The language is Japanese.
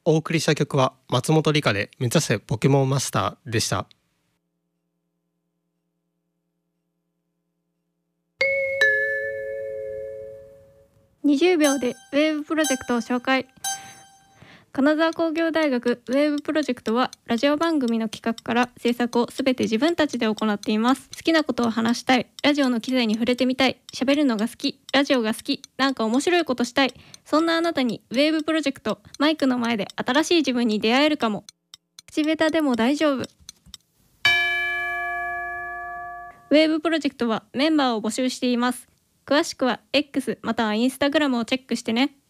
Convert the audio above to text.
お送りした曲は松本梨香で目指せポケモンマスターでした。 20秒でウェーブプロジェクトを紹介。金沢工業大学ウェーブプロジェクトはラジオ番組の企画から制作をすべて自分たちで行っています。好きなことを話したい、ラジオの機材に触れてみたい、喋るのが好き、ラジオが好き、なんか面白いことしたい、そんなあなたにウェーブプロジェクト、マイクの前で新しい自分に出会えるかも。口下手でも大丈夫。ウェーブプロジェクトはメンバーを募集しています。詳しくは X または Instagram をチェックしてね。